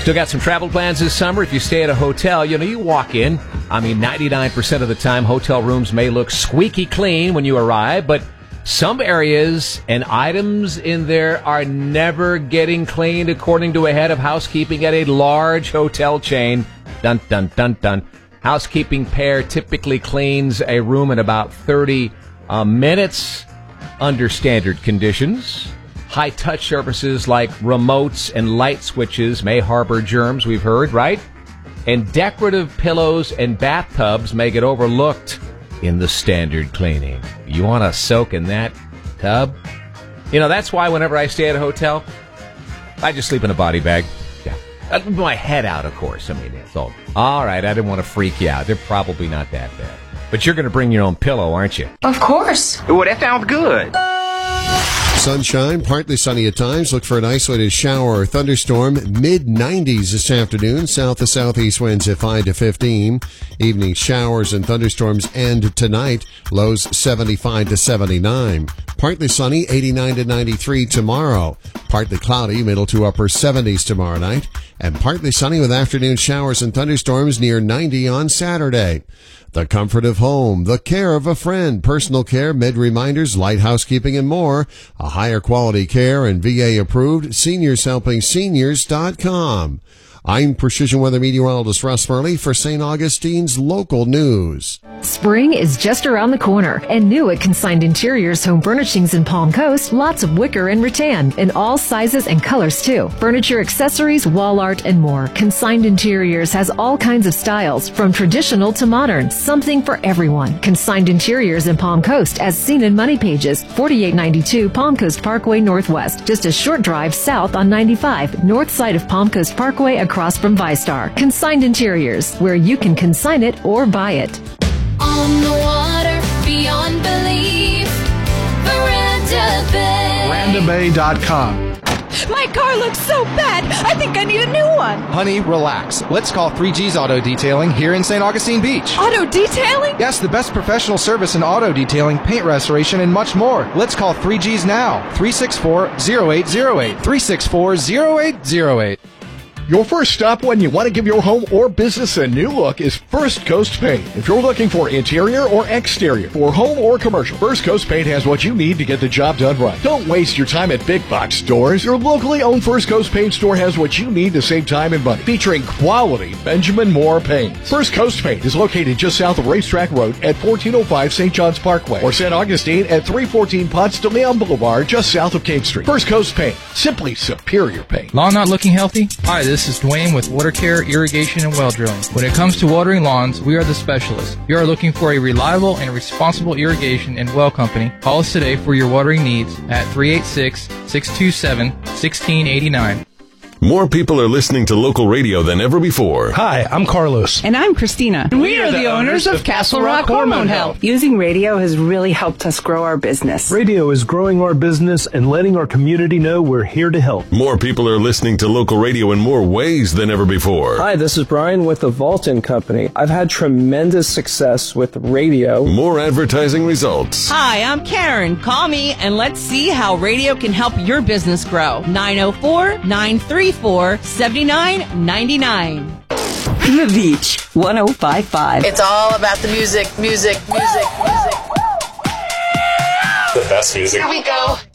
Still got some travel plans this summer. If you stay at a hotel, you walk in. 99% of the time, hotel rooms may look squeaky clean when you arrive, but some areas and items in there are never getting cleaned, according to a head of housekeeping at a large hotel chain. Dun, dun, dun, dun. Housekeeping pair typically cleans a room in about 30 minutes under standard conditions. High-touch surfaces like remotes and light switches may harbor germs, we've heard, right? And decorative pillows and bathtubs may get overlooked in the standard cleaning. You want to soak in that tub? That's why whenever I stay at a hotel, I just sleep in a body bag. Yeah. With my head out, of course. It's all right, I didn't want to freak you out. They're probably not that bad. But you're going to bring your own pillow, aren't you? Of course. Well, that sounds good. Sunshine, partly sunny at times. Look for an isolated shower or thunderstorm. Mid-90s this afternoon. South to southeast winds at 5 to 15. Evening showers and thunderstorms end tonight. Lows 75 to 79. Partly sunny, 89 to 93 tomorrow. Partly cloudy, middle to upper 70s tomorrow night. And partly sunny with afternoon showers and thunderstorms near 90 on Saturday. The comfort of home, the care of a friend, personal care, med reminders, light housekeeping, and more. A higher quality care and VA approved. SeniorsHelpingSeniors.com. I'm Precision Weather Meteorologist Russ Murley for St. Augustine's Local News. Spring is just around the corner, and new at Consigned Interiors Home Furnishings in Palm Coast, lots of wicker and rattan in all sizes and colors too. Furniture, accessories, wall art, and more. Consigned Interiors has all kinds of styles, from traditional to modern, something for everyone. Consigned Interiors in Palm Coast, as seen in Money Pages, 4892 Palm Coast Parkway Northwest, just a short drive south on 95, north side of Palm Coast Parkway across from ViStar. Consigned Interiors, where you can consign it or buy it. On the water, beyond belief, Veranda Bay. VerandaBay.com. My car looks so bad, I think I need a new one. Honey, relax. Let's call 3G's Auto Detailing here in St. Augustine Beach. Auto detailing? Yes, the best professional service in auto detailing, paint restoration, and much more. Let's call 3G's now. 364-0808. 364-0808. Your first stop when you want to give your home or business a new look is First Coast Paint. If you're looking for interior or exterior, for home or commercial, First Coast Paint has what you need to get the job done right. Don't waste your time at big box stores. Your locally owned First Coast Paint store has what you need to save time and money. Featuring quality Benjamin Moore paint. First Coast Paint is located just south of Racetrack Road at 1405 St. John's Parkway, or St. Augustine at 314 Ponce de Leon Boulevard, just south of King Street. First Coast Paint, simply superior paint. Lawn not looking healthy? Hi, this is Dwayne with Water Care, Irrigation, and Well Drilling. When it comes to watering lawns, we are the specialists. If you are looking for a reliable and responsible irrigation and well company, call us today for your watering needs at 386-627-1689. More people are listening to local radio than ever before. Hi, I'm Carlos. And I'm Christina. And we are the owners of Castle Rock Hormone Health. Using radio has really helped us grow our business. Radio is growing our business and letting our community know we're here to help. More people are listening to local radio in more ways than ever before. Hi, this is Brian with the Vaulton Company. I've had tremendous success with radio. More advertising results. Hi, I'm Karen. Call me and let's see how radio can help your business grow. 904-934-7999. The Beach, 105.5. It's all about the music. The best music. Here we go.